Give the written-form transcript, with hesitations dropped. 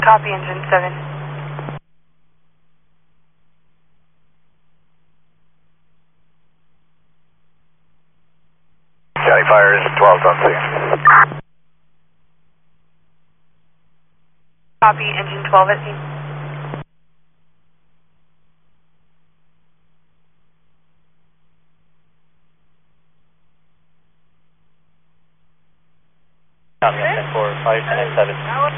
Copy, engine 7. County Fire is 12 on scene. Copy, engine 12 at scene. Copy, 10-4, fire 10-7.